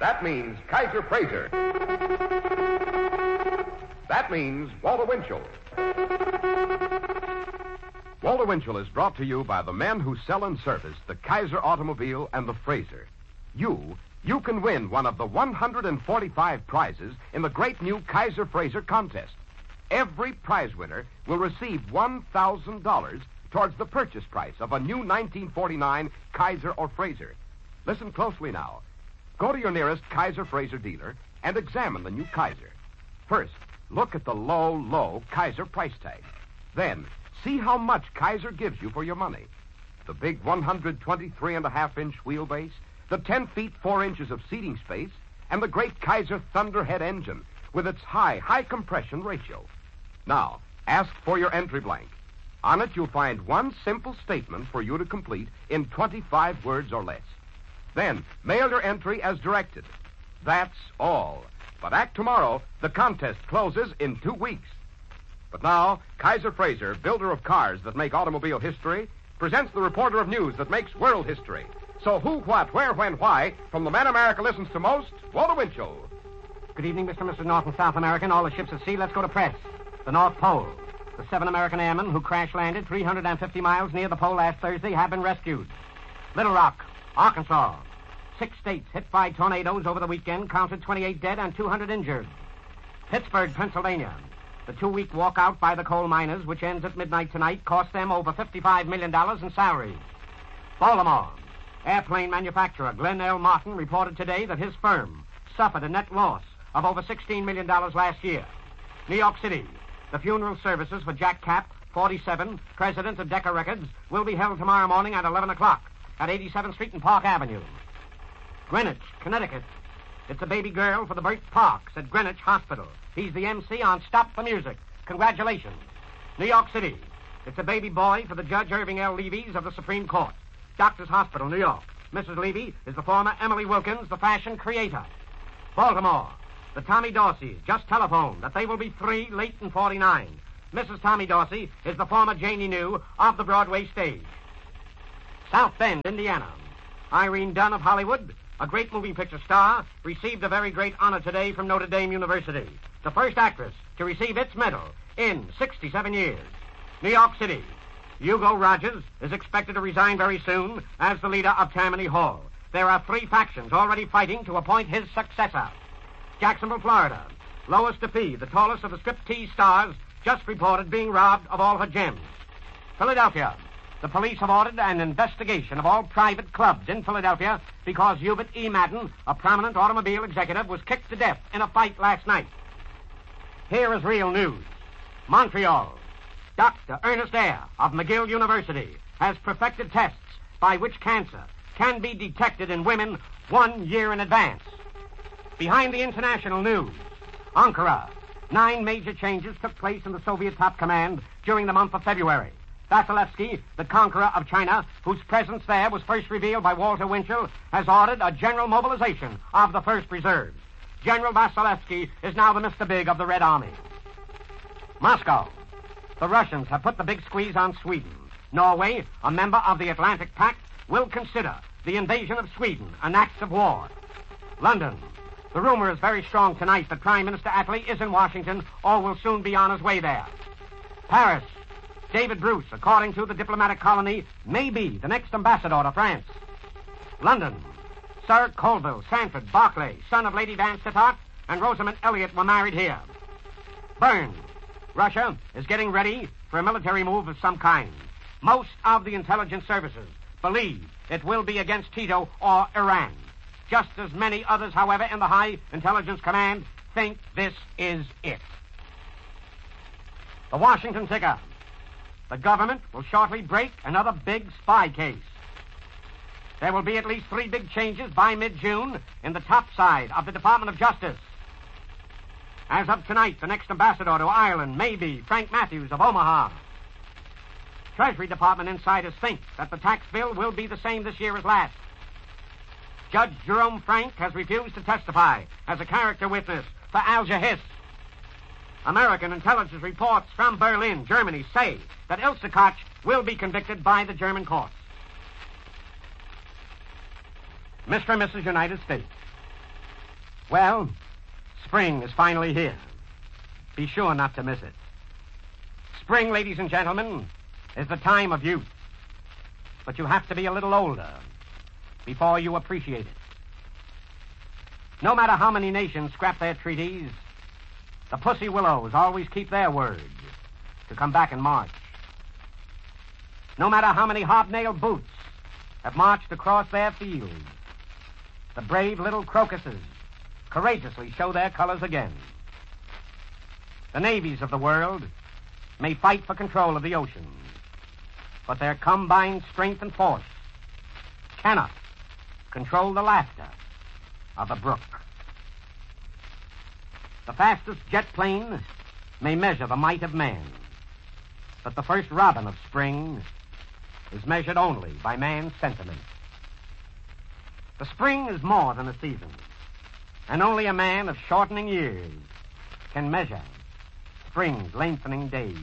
That means Kaiser Frazer. That means Walter Winchell. Walter Winchell is brought to you by the men who sell and service the Kaiser automobile and the Frazer. You can win one of the 145 prizes in the great new Kaiser Frazer contest. Every prize winner will receive $1,000 towards the purchase price of a new 1949 Kaiser or Frazer. Listen closely now. Go to your nearest Kaiser Frazer dealer and examine the new Kaiser. First, look at the low Kaiser price tag. Then, see how much Kaiser gives you for your money. The big 123.5-inch wheelbase, the 10 feet 4 inches of seating space, and the great Kaiser Thunderhead engine with its high compression ratio. Now, ask for your entry blank. On it, you'll find one simple statement for you to complete in 25 words or less. Then, mail your entry as directed. That's all. But act tomorrow. The contest closes in 2 weeks. But now, Kaiser Frazer, builder of cars that make automobile history, presents the reporter of news that makes world history. So who, what, where, when, why, from the man America listens to most, Walter Winchell. Good evening, Mr. and Mrs. North and South America and all the ships at sea. Let's go to press. The North Pole. The 7 American airmen who crash-landed 350 miles near the pole last Thursday have been rescued. Little Rock, Arkansas. 6 states hit by tornadoes over the weekend, counted 28 dead and 200 injured. Pittsburgh, Pennsylvania. The 2-week walkout by the coal miners, which ends at midnight tonight, cost them over $55 million in salaries. Baltimore. Airplane manufacturer Glenn L. Martin reported today that his firm suffered a net loss of over $16 million last year. New York City. The funeral services for Jack Kapp, 47, president of Decca Records, will be held tomorrow morning at 11 o'clock at 87th Street and Park Avenue. Greenwich, Connecticut. It's a baby girl for the Burt Parks at Greenwich Hospital. He's the MC on Stop the Music. Congratulations. New York City. It's a baby boy for the Judge Irving L. Levy's of the Supreme Court. Doctors Hospital, New York. Mrs. Levy is the former Emily Wilkins, the fashion creator. Baltimore. The Tommy Dorseys just telephoned that they will be free late in 49. Mrs. Tommy Dorsey is the former Janie New of the Broadway stage. South Bend, Indiana. Irene Dunn of Hollywood, a great moving picture star, received a very great honor today from Notre Dame University. The first actress to receive its medal in 67 years. New York City. Hugo Rogers is expected to resign very soon as the leader of Tammany Hall. There are 3 factions already fighting to appoint his successor. Jacksonville, Florida. Lois DeFee, the tallest of the striptease stars, just reported being robbed of all her gems. Philadelphia. The police have ordered an investigation of all private clubs in Philadelphia because Hubert E. Madden, a prominent automobile executive, was kicked to death in a fight last night. Here is real news. Montreal. Dr. Ernest Eyre of McGill University has perfected tests by which cancer can be detected in women 1 year in advance. Behind the international news, Ankara. 9 major changes took place in the Soviet top command during the month of February. Vasilevsky, the conqueror of China, whose presence there was first revealed by Walter Winchell, has ordered a general mobilization of the first reserves. General Vasilevsky is now the Mr. Big of the Red Army. Moscow. The Russians have put the big squeeze on Sweden. Norway, a member of the Atlantic Pact, will consider the invasion of Sweden an act of war. London. The rumor is very strong tonight that Prime Minister Attlee is in Washington or will soon be on his way there. Paris. David Bruce, according to the diplomatic colony, may be the next ambassador to France. London. Sir Colville Sanford Barclay, son of Lady Van Sittart, and Rosamund Elliot were married here. Bern. Russia is getting ready for a military move of some kind. Most of the intelligence services believe it will be against Tito or Iran. Just as many others, however, in the High Intelligence Command think this is it. The Washington Ticker. The government will shortly break another big spy case. There will be at least 3 big changes by mid-June in the top side of the Department of Justice. As of tonight, the next ambassador to Ireland may be Frank Matthews of Omaha. Treasury Department insiders think that the tax bill will be the same this year as last. Judge Jerome Frank has refused to testify as a character witness for Alger Hiss. American intelligence reports from Berlin, Germany, say that Ilse Koch will be convicted by the German courts. Mr. and Mrs. United States. Well, spring is finally here. Be sure not to miss it. Spring, ladies and gentlemen, is the time of youth. But you have to be a little older before you appreciate it. No matter how many nations scrap their treaties, the Pussy Willows always keep their word to come back in March. No matter how many hobnailed boots have marched across their fields, the brave little crocuses courageously show their colors again. The navies of the world may fight for control of the oceans, but their combined strength and force cannot control the laughter of a brook. The fastest jet plane may measure the might of man, but the first robin of spring is measured only by man's sentiment. The spring is more than a season, and only a man of shortening years can measure spring's lengthening days.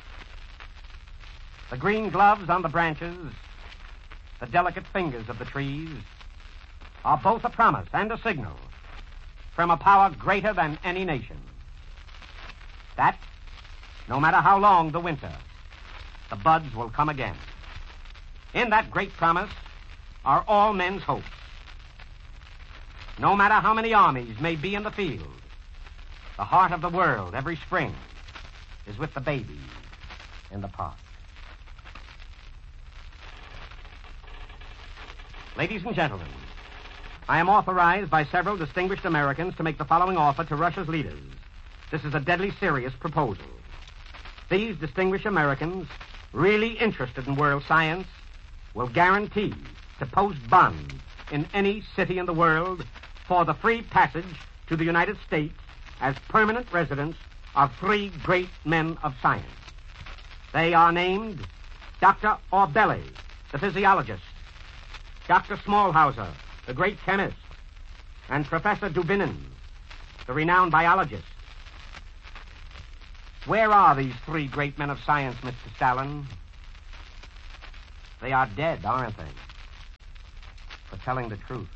The green gloves on the branches, the delicate fingers of the trees, are both a promise and a signal from a power greater than any nation. That, no matter how long the winter, the buds will come again. In that great promise are all men's hopes. No matter how many armies may be in the field, the heart of the world every spring is with the babies in the park. Ladies and gentlemen, I am authorized by several distinguished Americans to make the following offer to Russia's leaders. This is a deadly serious proposal. These distinguished Americans, really interested in world science, will guarantee to post bonds in any city in the world for the free passage to the United States as permanent residents of three great men of science. They are named Dr. Orbeli, the physiologist, Dr. Smallhauser, the great chemist, and Professor Dubinin, the renowned biologist. Where are these three great men of science, Mr. Stalin? They are dead, aren't they? For telling the truth.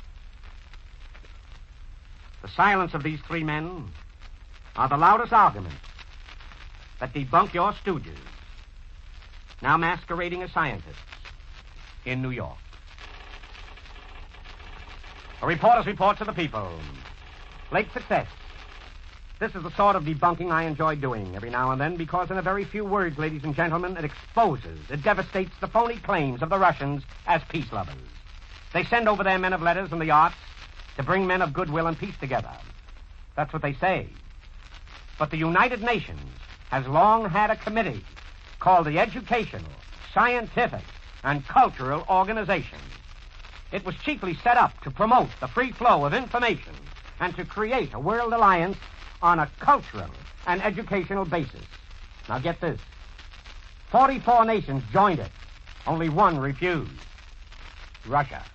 The silence of these three men are the loudest arguments that debunk your stooges, now masquerading as scientists in New York. A reporter's report to the people. Late success. This is the sort of debunking I enjoy doing every now and then because in a very few words, ladies and gentlemen, it exposes, it devastates the phony claims of the Russians as peace lovers. They send over their men of letters and the arts to bring men of goodwill and peace together. That's what they say. But the United Nations has long had a committee called the Educational, Scientific, and Cultural Organization. It was chiefly set up to promote the free flow of information and to create a world alliance on a cultural and educational basis. Now get this. 44 nations joined it. Only one refused. Russia.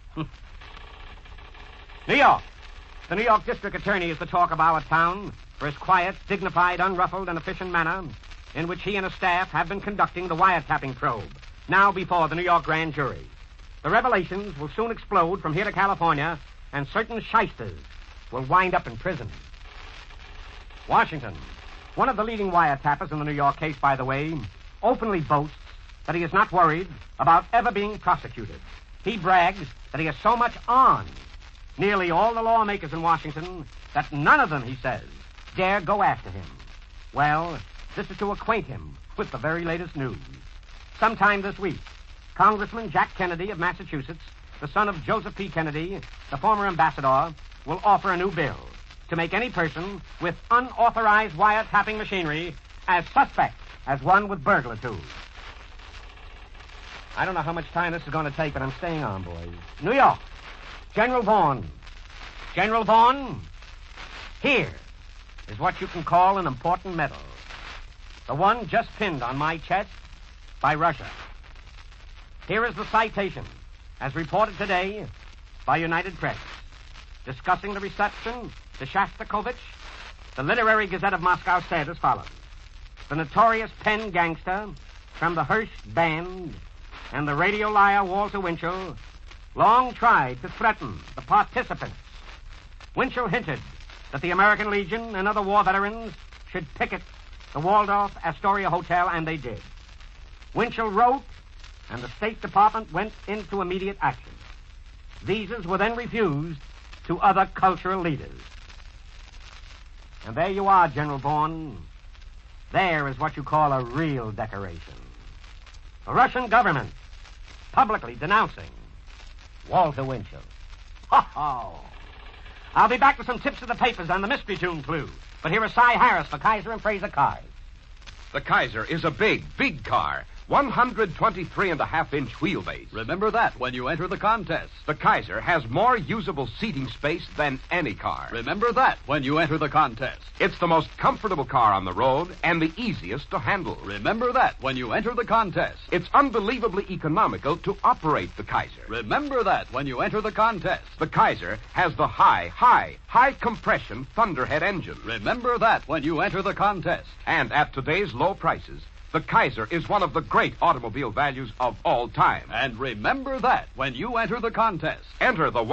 New York. The New York District Attorney is the talk of our town for his quiet, dignified, unruffled, and efficient manner in which he and his staff have been conducting the wiretapping probe, now before the New York grand jury. The revelations will soon explode from here to California, and certain shysters will wind up in prison. Washington, one of the leading wiretappers in the New York case, by the way, openly boasts that he is not worried about ever being prosecuted. He brags that he has so much on nearly all the lawmakers in Washington that none of them, he says, dare go after him. Well, this is to acquaint him with the very latest news. Sometime this week, Congressman Jack Kennedy of Massachusetts, the son of Joseph P. Kennedy, the former ambassador, will offer a new bill to make any person with unauthorized wiretapping machinery as suspect as one with burglar tools. I don't know how much time this is going to take, but I'm staying on, boys. New York. General Vaughn. General Vaughn, here is what you can call an important medal. The one just pinned on my chest by Russia. Here is the citation, as reported today by United Press. Discussing the reception to Shostakovich, the Literary Gazette of Moscow said as follows. The notorious pen gangster from the Hearst Band and the radio liar Walter Winchell long tried to threaten the participants Winchell hinted that the American Legion and other war veterans should picket the Waldorf Astoria Hotel, and they did. Winchell wrote, and the State Department went into immediate action. Visas were then refused to other cultural leaders. And there you are, General Vaughan. There is what you call a real decoration. The Russian government publicly denouncing Walter Winchell. Ho-ho! I'll be back with some tips of the papers on the mystery tune clue. But here is Cy Harris for Kaiser and Fraser cars. The Kaiser is a big, big car. 123.5-inch wheelbase. Remember that when you enter the contest. The Kaiser has more usable seating space than any car. Remember that when you enter the contest. It's the most comfortable car on the road and the easiest to handle. Remember that when you enter the contest. It's unbelievably economical to operate the Kaiser. Remember that when you enter the contest. The Kaiser has the high compression Thunderhead engine. Remember that when you enter the contest. And at today's low prices, the Kaiser is one of the great automobile values of all time. And remember that when you enter the contest. Enter the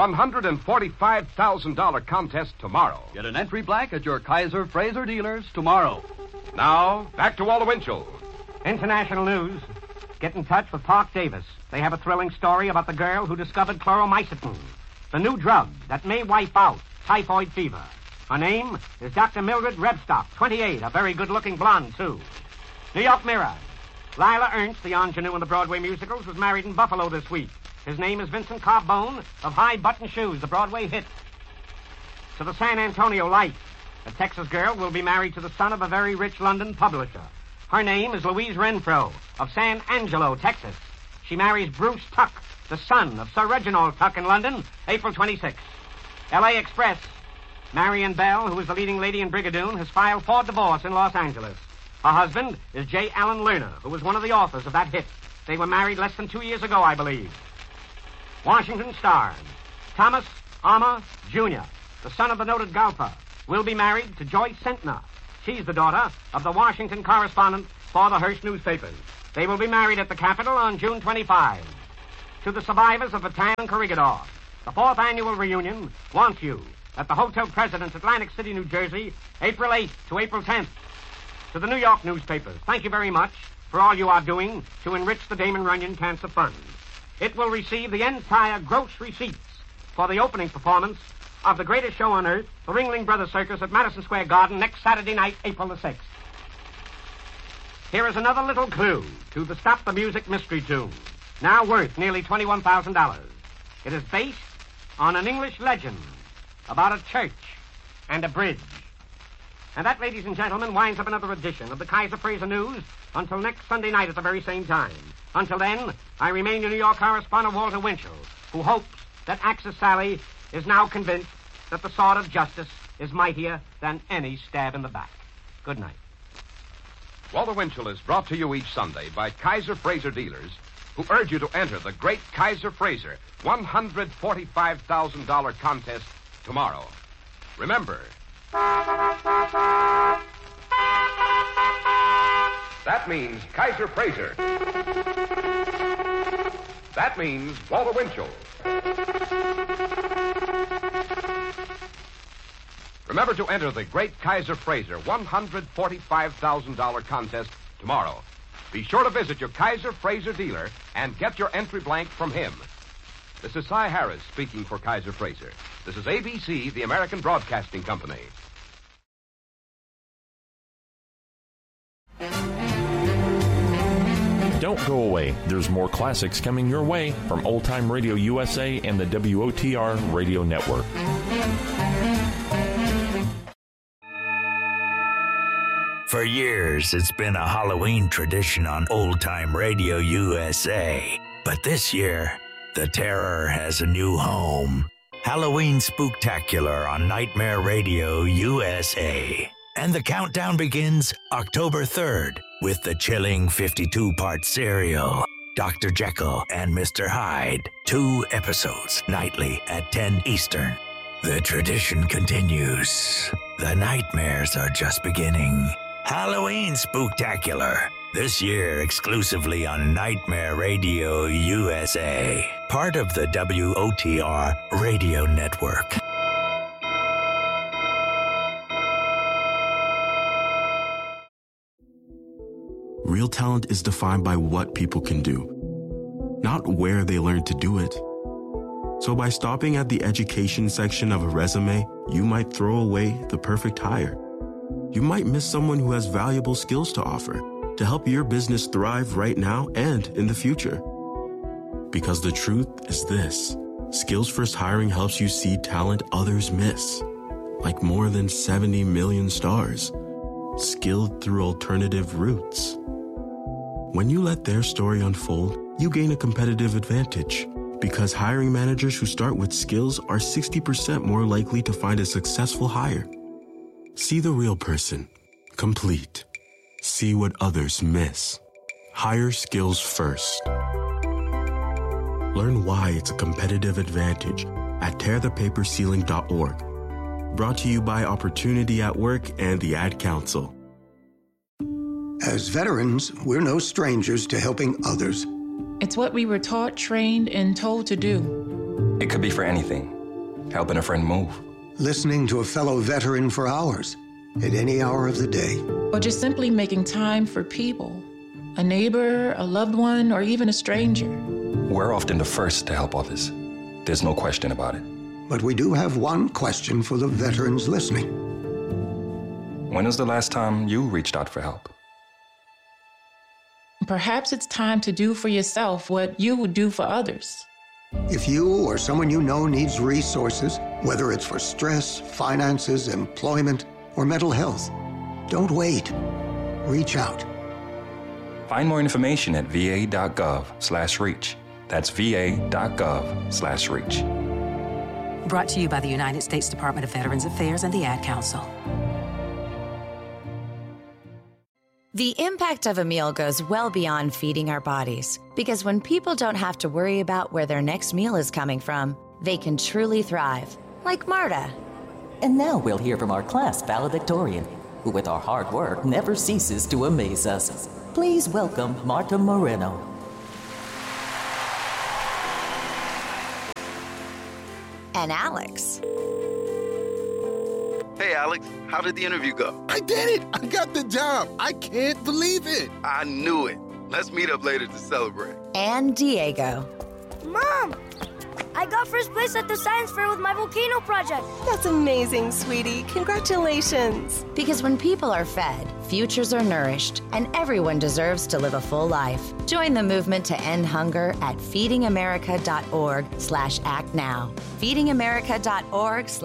$145,000 contest tomorrow. Get an entry blank at your Kaiser Fraser dealers tomorrow. Now, back to Walter Winchell. International news. Get in touch with Park Davis. They have a thrilling story about the girl who discovered chloromycetin, the new drug that may wipe out typhoid fever. Her name is Dr. Mildred Rebstock, 28, a very good-looking blonde, too. New York Mirror. Lila Ernst, the ingenue in the Broadway musicals, was married in Buffalo this week. His name is Vincent Carbone of High Button Shoes, the Broadway hit. To the San Antonio Light. A Texas girl will be married to the son of a very rich London publisher. Her name is Louise Renfro of San Angelo, Texas. She marries Bruce Tuck, the son of Sir Reginald Tuck in London, April 26. L.A. Express. Marion Bell, who is the leading lady in Brigadoon, has filed for divorce in Los Angeles. Her husband is J. Allen Lerner, who was one of the authors of that hit. They were married less than 2 years ago, I believe. Washington Star. Thomas Armour, Jr., the son of the noted golfer, will be married to Joyce Sentner. She's the daughter of the Washington correspondent for the Hearst newspapers. They will be married at the Capitol on June 25. To the survivors of Bataan and Corregidor, the 4th annual reunion wants you at the Hotel President's, Atlantic City, New Jersey, April 8th to April 10th. To the New York newspapers, thank you very much for all you are doing to enrich the Damon Runyon Cancer Fund. It will receive the entire gross receipts for the opening performance of the greatest show on earth, the Ringling Brothers Circus at Madison Square Garden, next Saturday night, April the 6th. Here is another little clue to the Stop the Music mystery tune, now worth nearly $21,000. It is based on an English legend about a church and a bridge. And that, ladies and gentlemen, winds up another edition of the Kaiser Fraser News until next Sunday night at the very same time. Until then, I remain your New York correspondent, Walter Winchell, who hopes that Axis Sally is now convinced that the sword of justice is mightier than any stab in the back. Good night. Walter Winchell is brought to you each Sunday by Kaiser Fraser dealers, who urge you to enter the great Kaiser Fraser $145,000 contest tomorrow. Remember, that means Kaiser Fraser. That means Walter Winchell. Remember to enter the great Kaiser Fraser $145,000 contest tomorrow. Be sure to visit your Kaiser Fraser dealer and get your entry blank from him. This is Cy Harris speaking for Kaiser Fraser. This is ABC, the American Broadcasting Company. Don't go away. There's more classics coming your way from Old Time Radio USA and the WOTR Radio Network. For years, it's been a Halloween tradition on Old Time Radio USA. But this year, the terror has a new home. Halloween Spooktacular on Nightmare Radio USA. And the countdown begins October 3rd with the chilling 52-part serial, Dr. Jekyll and Mr. Hyde. 2 episodes nightly at 10 Eastern. The tradition continues. The nightmares are just beginning. Halloween Spooktacular. This year exclusively on Nightmare Radio USA. Part of the WOTR Radio Network. real talent is defined by what people can do, not where they learn to do it. So by stopping at the education section of a resume, you might throw away the perfect hire. You might miss someone who has valuable skills to offer to help your business thrive right now and in the future. Because the truth is this: Skills First Hiring helps you see talent others miss, like more than 70 million stars, skilled through alternative routes. When you let their story unfold, you gain a competitive advantage, because hiring managers who start with skills are 60% more likely to find a successful hire. See the real person, complete. See what others miss. Hire skills first. Learn why it's a competitive advantage at tearthepaperceiling.org. Brought to you by Opportunity at Work and the Ad Council. As veterans, we're no strangers to helping others. It's what we were taught, trained, and told to do. It could be for anything. Helping a friend move. Listening to a fellow veteran for hours, at any hour of the day. Or just simply making time for people. A neighbor, a loved one, or even a stranger. We're often the first to help others. There's no question about it. But we do have one question for the veterans listening. When was the last time you reached out for help? Perhaps it's time to do for yourself what you would do for others. If you or someone you know needs resources, whether it's for stress, finances, employment, or mental health, don't wait. Reach out. Find more information at va.gov/reach. That's va.gov/reach. Brought to you by the United States Department of Veterans Affairs and the Ad Council. The impact of a meal goes well beyond feeding our bodies, because when people don't have to worry about where their next meal is coming from, they can truly thrive, like Marta. And now we'll hear from our class valedictorian, who with our hard work never ceases to amaze us. Please welcome Marta Moreno. And Alex. Hey, Alex, how did the interview go? I did it! I got the job! I can't believe it! I knew it. Let's meet up later to celebrate. And Diego. Mom! I got first place at the science fair with my volcano project. That's amazing, sweetie. Congratulations. Because when people are fed, futures are nourished, and everyone deserves to live a full life. Join the movement to end hunger at feedingamerica.org/actnow. feedingamerica.org/